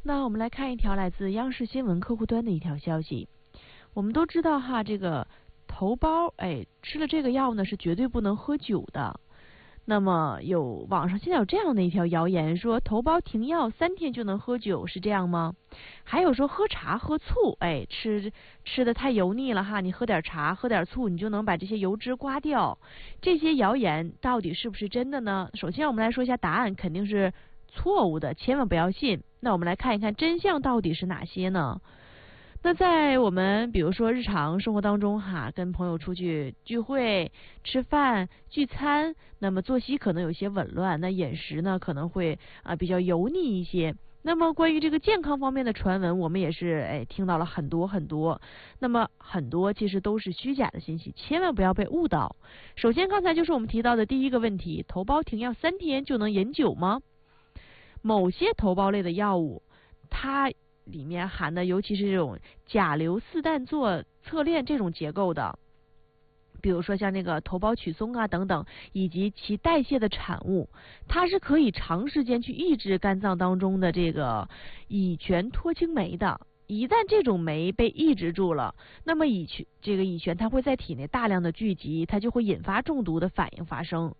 那我们来看一条来自央视新闻客户端的一条消息。我们都知道哈，这个头孢，吃了这个药呢是绝对不能喝酒的。那么网上现在有这样的一条谣言，说头孢停药3天就能喝酒，是这样吗？还有说喝茶喝醋，吃的太油腻了哈，你喝点茶喝点醋，你就能把这些油脂刮掉。这些谣言到底是不是真的呢？首先我们来说一下答案，肯定是错误的，千万不要信。那我们来看一看真相到底是哪些呢？那在我们比如说日常生活当中哈，跟朋友出去聚会、吃饭、聚餐，那么作息可能有些紊乱，那饮食呢可能会比较油腻一些。那么关于这个健康方面的传闻，我们也是听到了很多很多。那么很多其实都是虚假的信息，千万不要被误导。首先刚才就是我们提到的第一个问题，头孢停药3天就能饮酒吗？某些头孢类的药物，它里面含的尤其是这种甲硫四氮唑侧链这种结构的，比如说像那个头孢曲松啊等等，以及其代谢的产物，它是可以长时间去抑制肝脏当中的这个乙醛脱氢酶的。一旦这种酶被抑制住了，那么乙醛它会在体内大量的聚集，它就会引发中毒的反应发生。